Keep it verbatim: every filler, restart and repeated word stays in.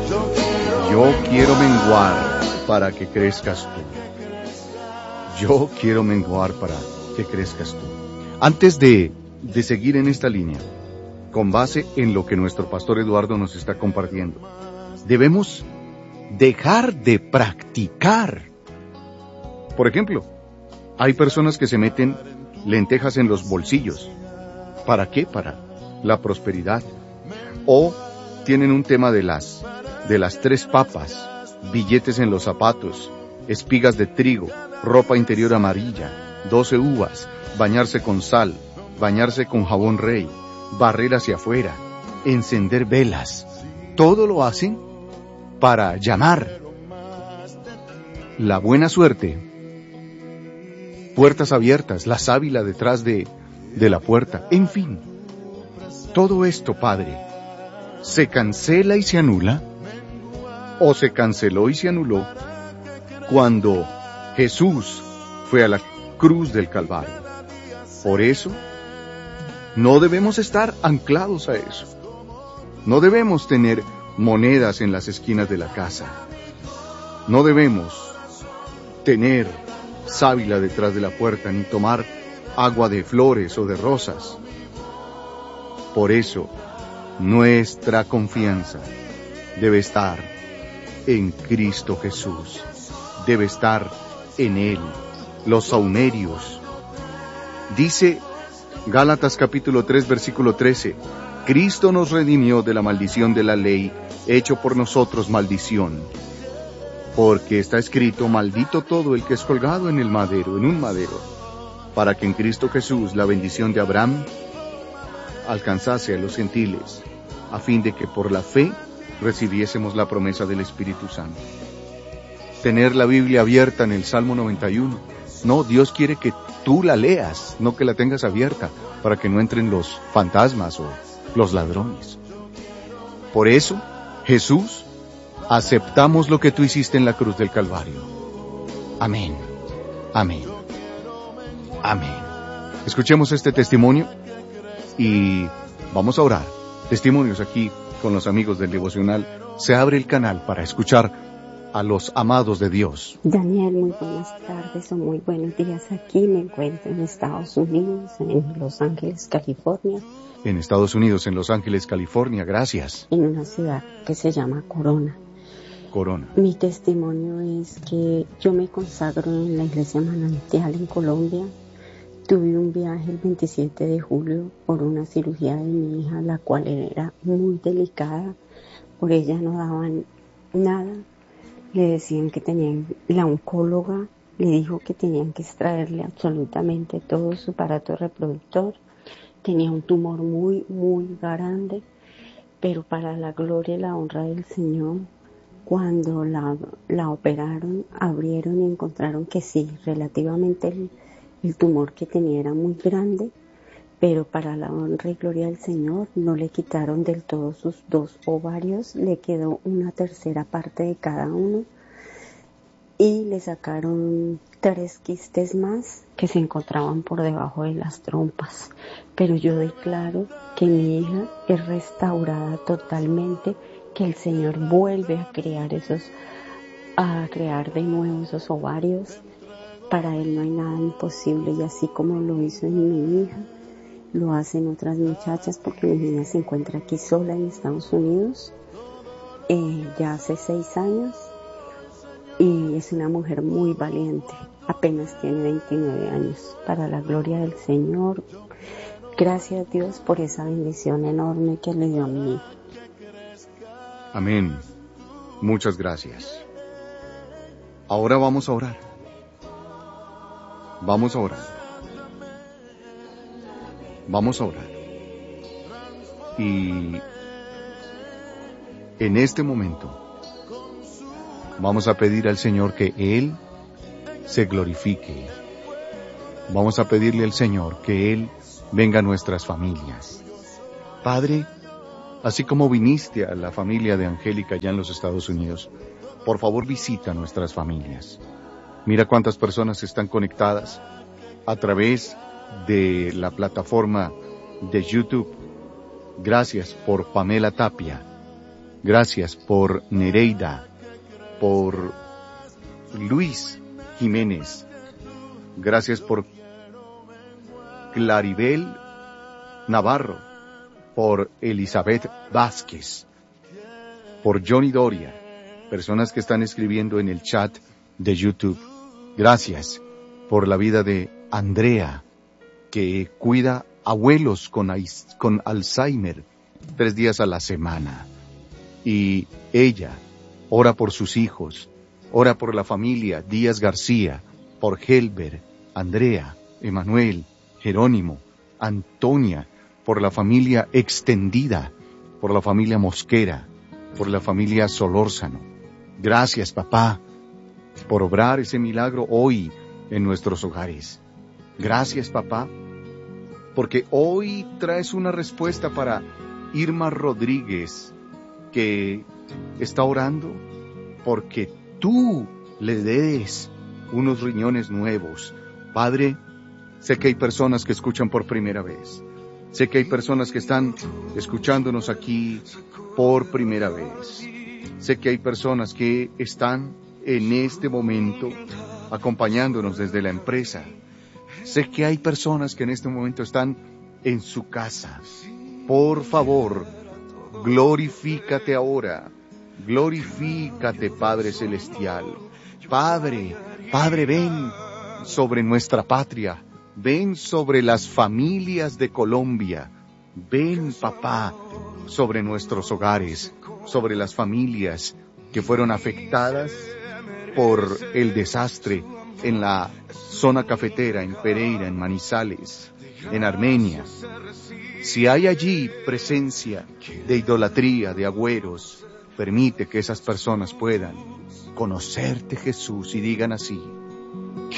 Yo quiero menguar para que crezcas tú. Yo quiero menguar para que crezcas tú. Antes de, de seguir en esta línea, con base en lo que nuestro pastor Eduardo nos está compartiendo, debemos dejar de practicar. Por ejemplo, hay personas que se meten lentejas en los bolsillos. ¿Para qué? Para la prosperidad. O tienen un tema de las, de las tres papas, billetes en los zapatos, espigas de trigo, ropa interior amarilla, doce uvas, bañarse con sal, bañarse con jabón rey, barrer hacia afuera, encender velas. Todo lo hacen para llamar la buena suerte. Puertas abiertas, la sábila detrás de, de la puerta, en fin. Todo esto, Padre, ¿se cancela y se anula? ¿O se canceló y se anuló cuando Jesús fue a la cruz del Calvario? Por eso, no debemos estar anclados a eso. No debemos tener monedas en las esquinas de la casa. No debemos tener sábila detrás de la puerta, ni tomar agua de flores o de rosas. Por eso, nuestra confianza debe estar en Cristo Jesús. Debe estar en Él. Los saumerios. Dice Gálatas capítulo tres, versículo trece, Cristo nos redimió de la maldición de la ley, hecho por nosotros maldición. Porque está escrito, maldito todo el que es colgado en el madero, en un madero, para que en Cristo Jesús la bendición de Abraham alcanzase a los gentiles, a fin de que por la fe recibiésemos la promesa del Espíritu Santo. Tener la Biblia abierta en el Salmo noventa y uno. No, Dios quiere que tú la leas, no que la tengas abierta, para que no entren los fantasmas o los ladrones. Por eso, Jesús, aceptamos lo que tú hiciste en la cruz del Calvario. Amén. Amén. Amén. Escuchemos este testimonio y vamos a orar. Testimonios aquí con los amigos del devocional. Se abre el canal para escuchar a los amados de Dios. Daniel, muy buenas tardes o muy buenos días. Aquí me encuentro en Estados Unidos, en Los Ángeles, California. En Estados Unidos, en Los Ángeles, California, gracias. En una ciudad que se llama Corona. Corona. Mi testimonio es que yo me consagro en la Iglesia Manantial en Colombia. Tuve un viaje el veintisiete de julio por una cirugía de mi hija, la cual era muy delicada. Por ella no daban nada. Le decían que tenían, la oncóloga le dijo que tenían que extraerle absolutamente todo su aparato reproductor. Tenía un tumor muy, muy grande, pero para la gloria y la honra del Señor, cuando la, la operaron, abrieron y encontraron que sí, relativamente el, el tumor que tenía era muy grande, pero para la honra y gloria del Señor no le quitaron del todo sus dos ovarios, le quedó una tercera parte de cada uno y le sacaron tres quistes más que se encontraban por debajo de las trompas. Pero yo declaro que mi hija es restaurada totalmente, que el Señor vuelve a crear esos, a crear de nuevo esos ovarios. Para Él no hay nada imposible, y así como lo hizo en mi hija, lo hacen otras muchachas, porque mi niña se encuentra aquí sola en Estados Unidos, eh, ya hace seis años, y es una mujer muy valiente, apenas tiene veintinueve años, para la gloria del Señor. Gracias a Dios por esa bendición enorme que le dio a mi hija. Amén. Muchas gracias. Ahora vamos a orar. Vamos a orar. Vamos a orar. Y en este momento vamos a pedir al Señor que Él se glorifique. Vamos a pedirle al Señor que Él venga a nuestras familias. Padre, así como viniste a la familia de Angélica allá en los Estados Unidos, por favor visita nuestras familias. Mira cuántas personas están conectadas a través de la plataforma de YouTube. Gracias por Pamela Tapia. Gracias por Nereida, por Luis Jiménez. Gracias por Claribel Navarro, por Elizabeth Vázquez, por Johnny Doria, personas que están escribiendo en el chat de YouTube. Gracias por la vida de Andrea, que cuida abuelos con, con Alzheimer tres días a la semana. Y ella ora por sus hijos, ora por la familia Díaz García, por Helber, Andrea, Emanuel, Jerónimo, Antonia, por la familia extendida, por la familia Mosquera, por la familia Solórzano. Gracias, papá, por obrar ese milagro hoy en nuestros hogares. Gracias, papá, porque hoy traes una respuesta para Irma Rodríguez, que está orando porque tú le des unos riñones nuevos. Padre, sé que hay personas que escuchan por primera vez. Sé que hay personas que están escuchándonos aquí por primera vez. Sé que hay personas que están en este momento acompañándonos desde la empresa. Sé que hay personas que en este momento están en su casa. Por favor, glorifícate ahora. Glorifícate, Padre Celestial. Padre, Padre, ven sobre nuestra patria. Ven sobre las familias de Colombia. Ven, papá, sobre nuestros hogares, sobre las familias que fueron afectadas por el desastre en la zona cafetera, en Pereira, en Manizales, en Armenia. Si hay allí presencia de idolatría, de agüeros, permite que esas personas puedan conocerte, Jesús, y digan así: